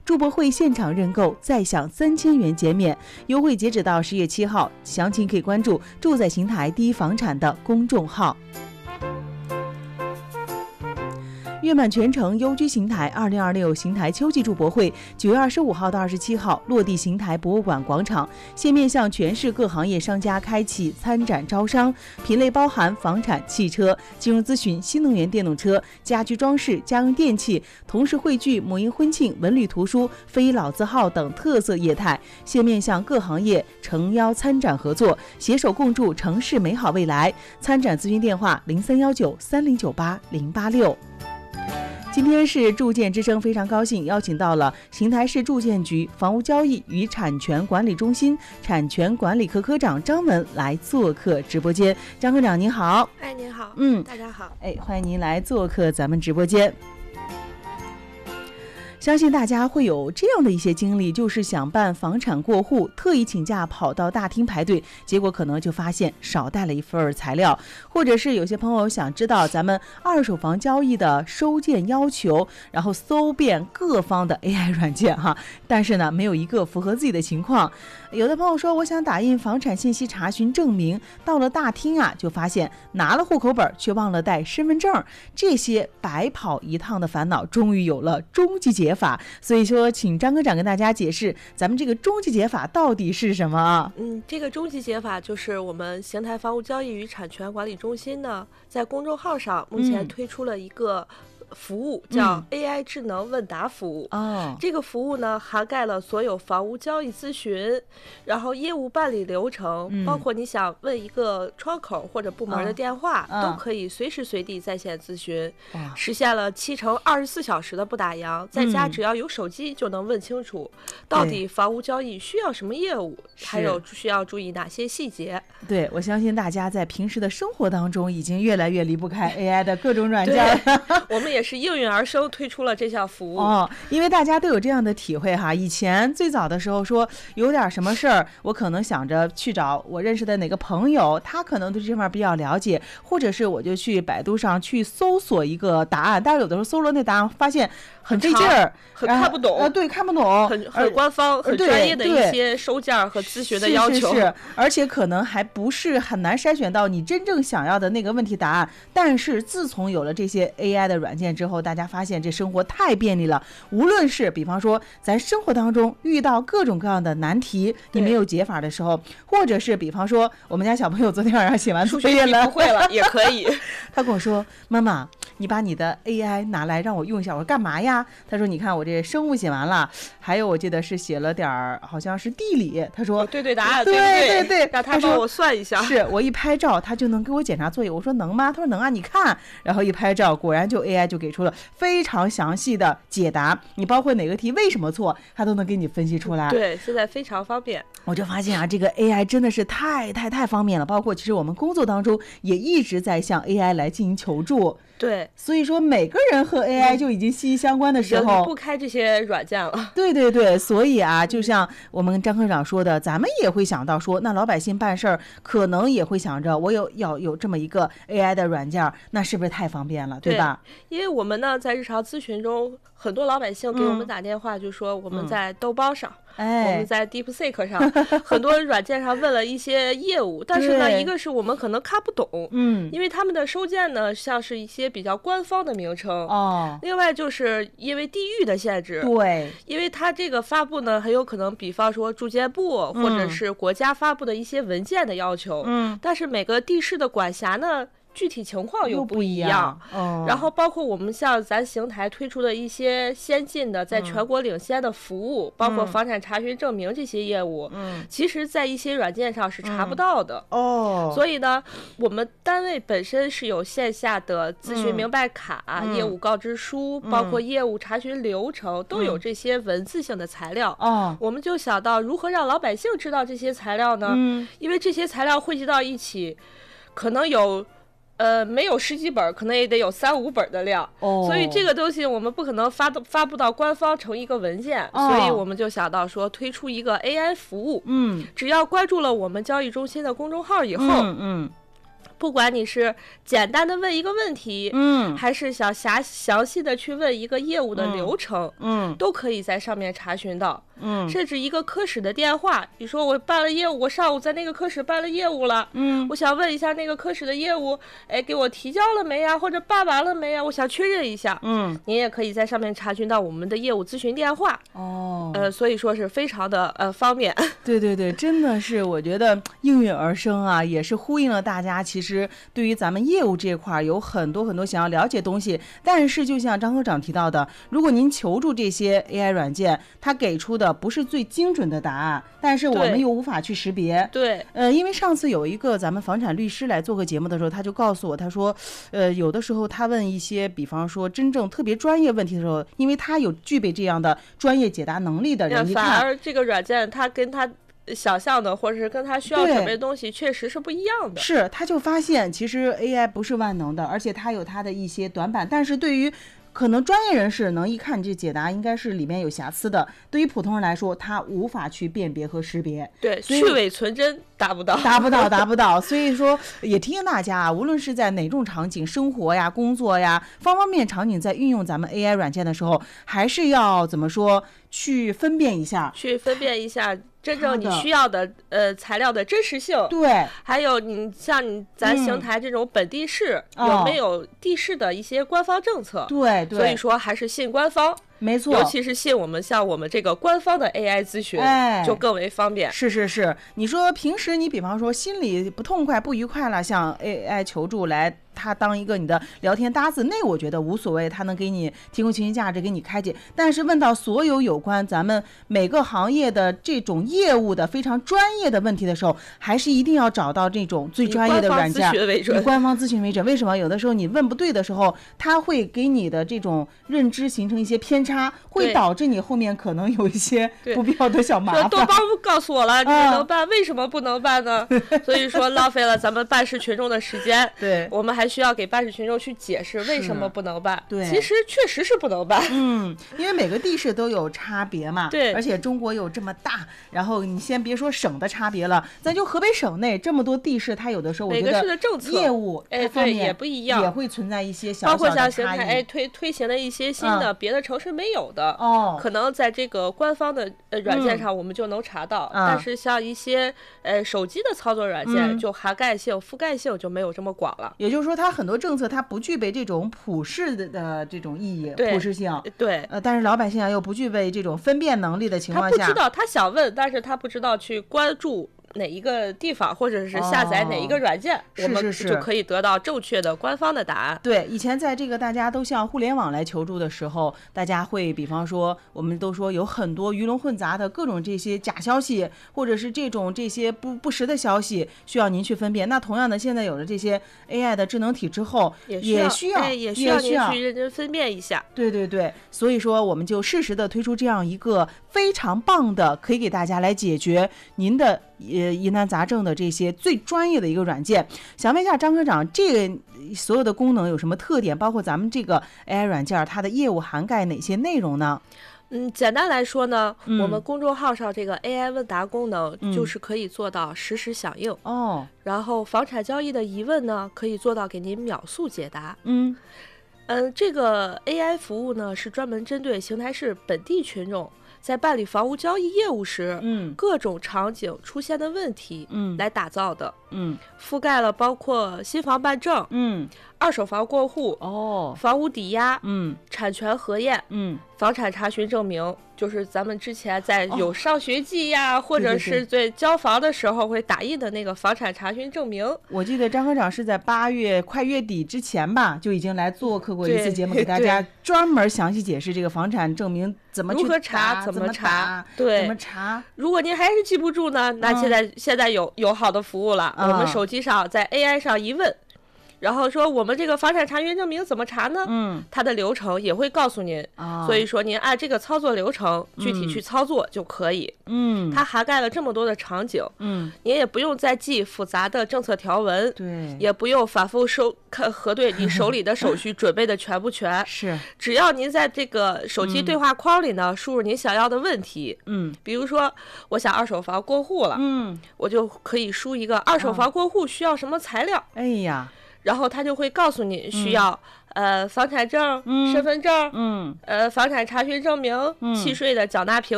住博会现场认购再享3000元减免，优惠截止到10月7号，详情可以关注住在邢台第一房产的公众号。月满全城优居邢台2026邢台秋季住博会9月25号到27号落地邢台博物馆广场，现面向全市各行业商家开启参展招商，品类包含房产、汽车、金融咨询、新能源电动车、家居装饰、家用电器，同时汇聚母婴婚庆、文旅图书、非老字号等特色业态，现面向各行业诚邀参展合作，携手共筑城市美好未来。参展咨询电话03193098-086。今天是住建之声，非常高兴邀请到了邢台市住建局房屋交易与产权管理中心产权管理科科长张文来做客直播间。张科长您好。 哎，您好。大家好。 欢迎您来做客咱们直播间。相信大家会有这样的一些经历，就是想办房产过户，特意请假跑到大厅排队，结果可能就发现少带了一份材料，或者是有些朋友想知道咱们二手房交易的收件要求，然后搜遍各方的 AI 软件但是呢没有一个符合自己的情况。有的朋友说我想打印房产信息查询证明，到了大厅就发现拿了户口本却忘了带身份证，这些白跑一趟的烦恼终于有了终极解法。所以说请张科长跟大家解释咱们这个终极解法到底是什么这个终极解法就是我们邢台房屋交易与产权管理中心呢，在公众号上目前推出了一个服务，叫 AI 智能问答服务。这个服务呢涵盖了所有房屋交易咨询，然后业务办理流程，包括你想问一个窗口或者部门的电话，都可以随时随地在线咨询，实现了7乘24小时的不打烊，在家只要有手机就能问清楚到底房屋交易需要什么业务，还有需要注意哪些细节。 对，我相信大家在平时的生活当中已经越来越离不开 AI 的各种软件我们也是应运而生推出了这项服务因为大家都有这样的体会以前最早的时候说有点什么事儿，我可能想着去找我认识的哪个朋友，他可能对这方面比较了解，或者是我就去百度上去搜索一个答案，但是有的时候搜了那答案发现很费劲儿， 很看不懂对，看不懂， 很官方很专业的一些收件和咨询的要求， 是，而且可能还不是很难筛选到你真正想要的那个问题答案。但是自从有了这些 AI 的软件之后，大家发现这生活太便利了，无论是比方说咱生活当中遇到各种各样的难题你没有解法的时候，或者是比方说我们家小朋友昨天晚上写完作业了不会了也可以他跟我说妈妈你把你的 AI 拿来让我用一下，我说干嘛呀？他说你看我这生物写完了，还有我记得是写了点好像是地理，他说对答案， 对， 让他帮我算一下， 是我一拍照他就能给我检查作业，我说能吗？他说能啊，你看，然后一拍照果然就 AI 就给出了非常详细的解答，你包括哪个题为什么错他都能给你分析出来。 对，现在非常方便。 我就发现这个 AI 真的是太方便了，包括其实我们工作当中也一直在向 AI 来进行求助。 对， 所以说每个人和 AI 就已经息息相关的时候， 离不开这些软件了。 对，所以就像我们张科长说的，咱们也会想到说，那老百姓办事儿可能也会想着，我要有这么一个 AI 的软件，那是不是太方便了，对吧？ 因为我们呢在日常咨询中，很多老百姓给我们打电话就说我们在豆包上。我们在 DeepSeek 上很多软件上问了一些业务，但是呢一个是我们可能看不懂，因为他们的收件呢像是一些比较官方的名称另外就是因为地域的限制， 对， 因为它这个发布呢很有可能比方说住建部或者是国家发布的一些文件的要求，但是每个地市的管辖呢具体情况又不一样，然后包括我们像咱邢台推出的一些先进的在全国领先的服务，包括房产查询证明这些业务，其实在一些软件上是查不到的所以呢我们单位本身是有线下的咨询明白卡、业务告知书，包括业务查询流程都有这些文字性的材料我们就想到如何让老百姓知道这些材料呢因为这些材料汇集到一起可能有没有10几本，可能也得有3、5本的量所以这个东西我们不可能发布到官方成一个文件所以我们就想到说推出一个 AI 服务只要关注了我们交易中心的公众号以后不管你是简单的问一个问题，还是想详细的去问一个业务的流程，都可以在上面查询到。甚至一个科室的电话，你说我办了业务，我上午在那个科室办了业务了，我想问一下那个科室的业务，给我提交了没呀，或者办完了没呀，我想确认一下，您也可以在上面查询到我们的业务咨询电话。所以说是非常的方便。 对对对，真的是我觉得应运而生啊，也是呼应了大家其实对于咱们业务这块有很多很多想要了解东西，但是就像张科长提到的，如果您求助这些 AI 软件，它给出的不是最精准的答案，但是我们又无法去识别。 对， 因为上次有一个咱们房产律师来做个节目的时候，他就告诉我，他说有的时候他问一些比方说真正特别专业问题的时候，因为他有具备这样的专业解答能力的人， 反而这个软件它跟他想象的或者是跟他需要准备的东西确实是不一样的。 是，他就发现其实 AI 不是万能的，而且它有它的一些短板，但是对于可能专业人士能一看这解答应该是里面有瑕疵的，对于普通人来说他无法去辨别和识别。 对，去伪存真达不到。所以说也提醒大家，无论是在哪种场景，生活呀、工作呀，方方面面场景，在运用咱们 AI 软件的时候，还是要怎么说，去分辨一下真正你需要的材料的真实性。 对， 还有咱邢台这种本地市，有没有地市的一些官方政策。 对， 所以说还是信官方。 没错， 尤其是信我们这个官方的 AI 咨询，就更为方便。 是，你说平时你比方说心里不痛快不愉快了，向 AI 求助来，他当一个你的聊天搭子，那我觉得无所谓，他能给你提供情绪价值，给你开解。但是问到所有有关咱们每个行业的这种业务的非常专业的问题的时候，还是一定要找到这种最专业的软件，以官方咨询为准。为什么有的时候你问不对的时候，他会给你的这种认知形成一些偏差，会导致你后面可能有一些不必要的小麻烦。 都告诉我了，你能办，为什么不能办呢？所以说浪费了咱们办事群众的时间。 对， 我们还需要给办事群众去解释为什么不能办。 对， 其实确实是不能办。 因为每个地市都有差别嘛。 对， 而且中国有这么大，然后你先别说省的差别了，咱就河北省内这么多地市，它有的时候我觉得每个市的政策业务对也不一样， 也会存在一些小小的差异。 包括像邢台推行的一些新的别的城市没有的。可能在这个官方的软件上我们就能查到，但是像一些手机的操作软件，就涵盖性、覆盖性就没有这么广了。 也就是说，它很多政策它不具备这种普世的这种意义、普适性。 对， 但是老百姓又不具备这种分辨能力的情况下， 他不知道，他想问，但是他不知道去关注哪一个地方，或者是下载哪一个软件，我们就可以得到正确的官方的答案。 对，以前在这个大家都向互联网来求助的时候，大家会比方说我们都说有很多鱼龙混杂的各种这些假消息，或者是这些不实的消息，需要您去分辨。那同样的，现在有了这些 AI 的智能体之后，也需要您去认真分辨一下。 对，所以说我们就适时的推出这样一个非常棒的，可以给大家来解决您的疑难杂症的这些最专业的一个软件。想问一下张科长，这个所有的功能有什么特点？包括咱们这个 AI 软件它的业务涵盖哪些内容呢？ 简单来说呢，我们公众号上这个 AI 问答功能就是可以做到实时响应。然后房产交易的疑问呢，可以做到给您秒速解答。这个 AI 服务呢是专门针对邢台市本地群众在办理房屋交易业务时，各种场景出现的问题，来打造的，覆盖了包括新房办证，二手房过户，房屋抵押，产权核验，房产查询证明，就是咱们之前在有上学季呀，或者是对交房的时候会打印的那个房产查询证明。 我记得张科长是在8月快月底之前吧，就已经来做客过一次节目，给大家专门详细解释这个房产证明怎么去如何查，怎么查， 怎么查。 如果您还是记不住呢，那现在有好的服务了，我们手机上在 AI 上一问， 然后说我们这个房产查询证明怎么查呢？它的流程也会告诉您，所以说您按这个操作流程具体去操作就可以。它涵盖了这么多的场景，您也不用再记复杂的政策条文， 对， 也不用反复核对你手里的手续准备的全不全。 是， 只要您在这个手机对话框里呢，输入您想要的问题，比如说我想二手房过户了，我就可以输一个二手房过户需要什么材料， 哎呀， 然后他就会告诉你需要房产证、身份证、房产查询证明、契税的缴纳凭